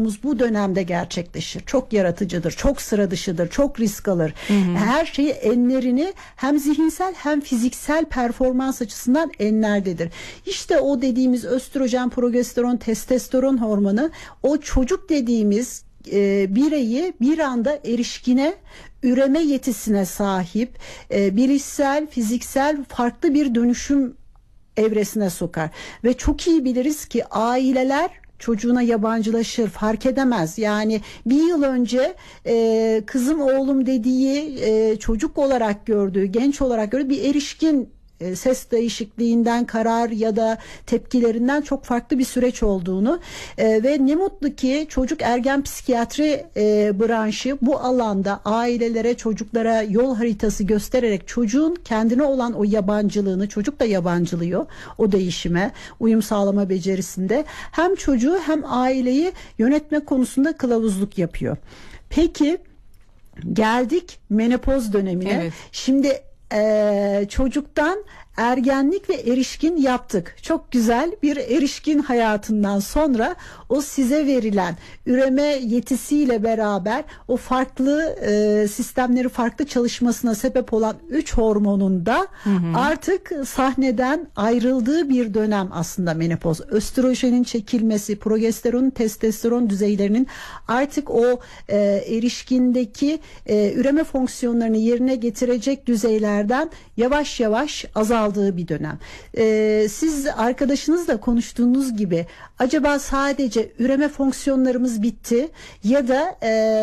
çocuğumuz bu dönemde gerçekleşir. Çok yaratıcıdır, çok sıra dışıdır, çok risk alır. Her şeyi enlerini hem zihinsel hem fiziksel performans açısından enlerdedir. İşte o dediğimiz östrojen, progesteron, testosteron hormonu o çocuk dediğimiz bireyi bir anda erişkine, üreme yetisine sahip, bilişsel, fiziksel farklı bir dönüşüm evresine sokar. Ve çok iyi biliriz ki aileler çocuğuna yabancılaşır, fark edemez. Yani bir yıl önce kızım oğlum dediği, çocuk olarak gördüğü, genç olarak gördüğü bir erişkin ses değişikliğinden, karar ya da tepkilerinden çok farklı bir süreç olduğunu ve ne mutlu ki çocuk ergen psikiyatri branşı bu alanda ailelere, çocuklara yol haritası göstererek çocuğun kendine olan o yabancılığını, çocuk da yabancılıyor o değişime, uyum sağlama becerisinde, hem çocuğu hem aileyi yönetme konusunda kılavuzluk yapıyor. Peki geldik menopoz dönemine. Evet. Şimdi çocuktan ergenlik ve erişkin yaptık. Çok güzel bir erişkin hayatından sonra o size verilen üreme yetisiyle beraber o farklı sistemleri farklı çalışmasına sebep olan 3 hormonun da artık sahneden ayrıldığı bir dönem aslında menopoz. Östrojenin çekilmesi, progesteron, testosteron düzeylerinin artık o erişkindeki üreme fonksiyonlarını yerine getirecek düzeylerden yavaş yavaş azaldığı bir dönem. Siz arkadaşınızla konuştuğunuz gibi acaba sadece üreme fonksiyonlarımız bitti ya da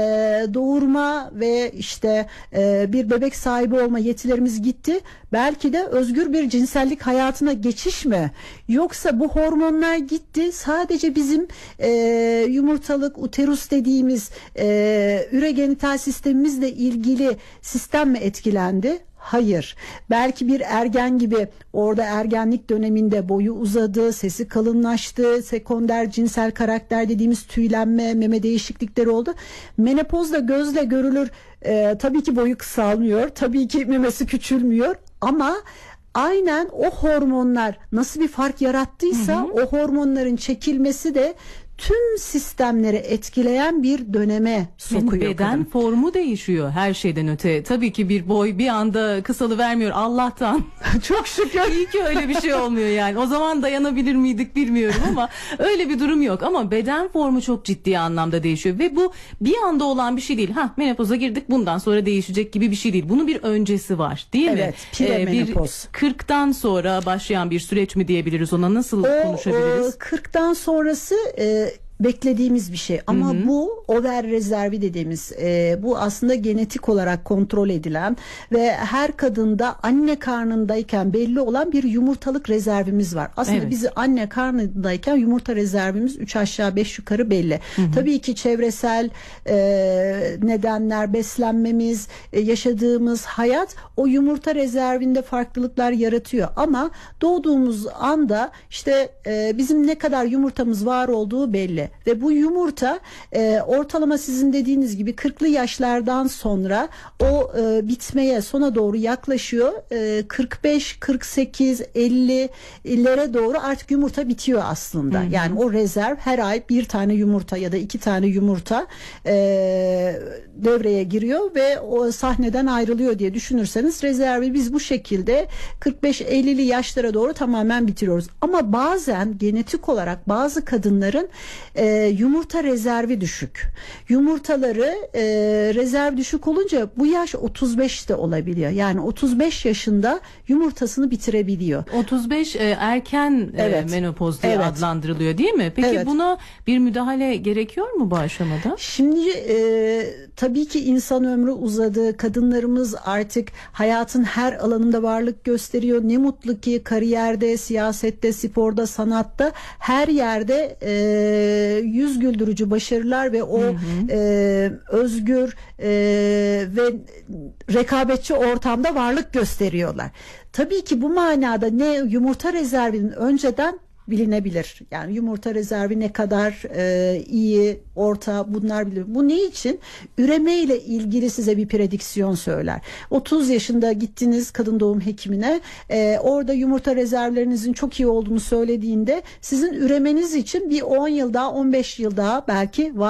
doğurma ve işte bir bebek sahibi olma yetilerimiz gitti. Belki de özgür bir cinsellik hayatına geçiş mi? Yoksa bu hormonlar gitti. Sadece bizim yumurtalık, uterus dediğimiz ürogenital sistemimizle ilgili sistem mi etkilendi? Hayır. Belki bir ergen gibi orada ergenlik döneminde boyu uzadı, sesi kalınlaştı, sekonder cinsel karakter dediğimiz tüylenme, meme değişiklikleri oldu. Menopozda gözle görülür. Tabii ki boyu kısalmıyor, tabii ki memesi küçülmüyor ama aynen o hormonlar nasıl bir fark yarattıysa o hormonların çekilmesi de tüm sistemleri etkileyen bir döneme sokuyor. Yani beden kadın formu değişiyor her şeyden öte. Tabii ki bir boy bir anda kısalıvermiyor Allah'tan. Çok şükür. İyi ki öyle bir şey olmuyor yani. O zaman dayanabilir miydik bilmiyorum ama öyle bir durum yok. Ama beden formu çok ciddi anlamda değişiyor ve bu bir anda olan bir şey değil. Menopoza girdik, bundan sonra değişecek gibi bir şey değil. Bunun bir öncesi var, değil mi? Evet, premenopoz. Bir 40'tan sonra başlayan bir süreç mi diyebiliriz, ona nasıl konuşabiliriz? 40'tan sonrası beklediğimiz bir şey ama bu over rezervi dediğimiz bu aslında genetik olarak kontrol edilen ve her kadında anne karnındayken belli olan bir yumurtalık rezervimiz var. Aslında bizi anne karnındayken yumurta rezervimiz 3 aşağı 5 yukarı belli. Tabii ki çevresel nedenler, beslenmemiz, yaşadığımız hayat o yumurta rezervinde farklılıklar yaratıyor ama doğduğumuz anda işte bizim ne kadar yumurtamız var olduğu belli. Ve bu yumurta ortalama sizin dediğiniz gibi 40'lı yaşlardan sonra o bitmeye, sona doğru yaklaşıyor. 45, 48, 50'lere doğru artık yumurta bitiyor aslında. Yani o rezerv her ay bir tane yumurta ya da 2 tane yumurta devreye giriyor ve o sahneden ayrılıyor diye düşünürseniz rezervi biz bu şekilde 45-50'li yaşlara doğru tamamen bitiriyoruz. Ama bazen genetik olarak bazı kadınların yumurta rezervi düşük. Yumurtaları rezerv düşük olunca bu yaş 35'te olabiliyor. Yani 35 yaşında yumurtasını bitirebiliyor. 35 erken menopoz diye adlandırılıyor değil mi? Peki buna bir müdahale gerekiyor mu bu aşamada? Şimdi tabii ki insan ömrü uzadı. Kadınlarımız artık hayatın her alanında varlık gösteriyor. Ne mutlu ki kariyerde, siyasette, sporda, sanatta her yerde yüz güldürücü başarılar ve o özgür ve rekabetçi ortamda varlık gösteriyorlar. Tabii ki bu manada ne yumurta rezervinin önceden bilinebilir. Yani yumurta rezervi ne kadar iyi, orta, bunlar bilir. Bu ne için? Üreme ile ilgili size bir prediksiyon söyler. 30 yaşında gittiniz kadın doğum hekimine, orada yumurta rezervlerinizin çok iyi olduğunu söylediğinde sizin üremeniz için bir 10 yıl daha, 15 yıl daha belki var.